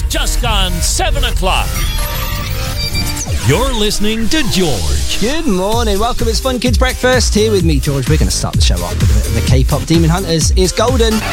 Just gone 7 o'clock. You're listening to George. Good morning. Welcome. It's Fun Kids Breakfast here with me, George. We're going to start the show off with a bit of the K-pop. Demon Hunters is Golden.